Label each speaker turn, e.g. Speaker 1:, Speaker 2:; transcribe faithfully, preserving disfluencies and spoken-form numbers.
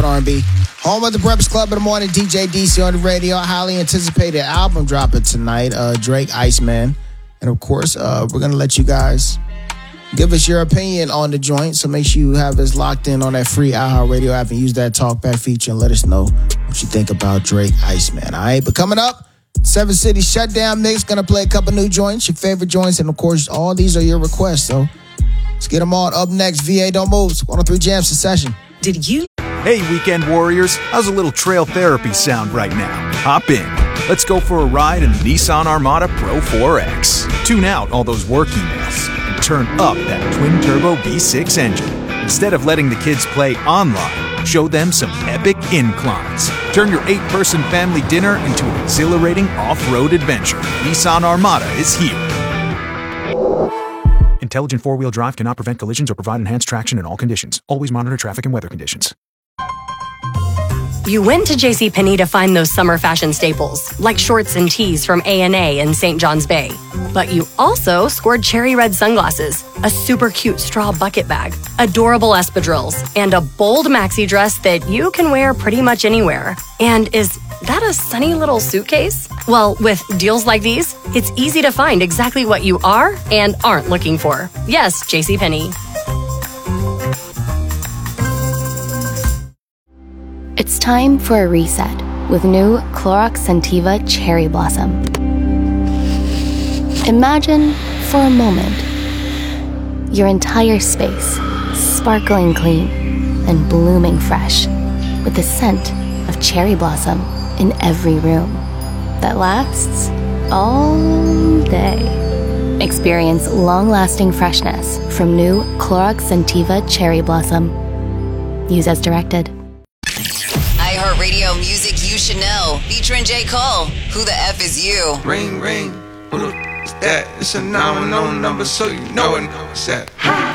Speaker 1: and R and B. Home of the Breakfast Club in the morning. D J D C on the radio. Highly anticipated album dropping tonight. Uh, Drake, Iceman. And of course, uh, we're going to let you guys give us your opinion on the joint. So make sure you have us locked in on that free iHeartRadio app and use that talkback feature and let us know what you think about Drake, Iceman. All right, but coming up, Seven City Shutdown Mix. Going to play a couple new joints, your favorite joints. And of course, all these are your requests. So let's get them on. Up next, V A Don't Move. one oh three Jam Succession.
Speaker 2: Did you?
Speaker 3: Hey, weekend warriors. How's a little trail therapy sound right now? Hop in. Let's go for a ride in the Nissan Armada Pro four X. Tune out all those work emails and turn up that twin-turbo V six engine. Instead of letting the kids play online, show them some epic inclines. Turn your eight-person family dinner into an exhilarating off-road adventure. Nissan Armada is here. Intelligent four-wheel drive cannot prevent collisions or provide enhanced traction in all conditions. Always monitor traffic and weather conditions.
Speaker 2: You went to JCPenney to find those summer fashion staples, like shorts and tees from A and A in Saint John's Bay. But you also scored cherry red sunglasses, a super cute straw bucket bag, adorable espadrilles, and a bold maxi dress that you can wear pretty much anywhere. And is that a sunny little suitcase? Well, with deals like these, it's easy to find exactly what you are and aren't looking for. Yes, JCPenney.
Speaker 4: It's time for a reset with new Clorox Scentiva Cherry Blossom. Imagine, for a moment, your entire space sparkling clean and blooming fresh with the scent of cherry blossom in every room that lasts all day. Experience long-lasting freshness from new Clorox Scentiva Cherry Blossom. Use as directed.
Speaker 5: iHeartRadio music you should know. Featuring J. Cole. Who the F is you?
Speaker 6: Ring, ring. Who the f is that? It's a nine one zero number, so you know it. It's that.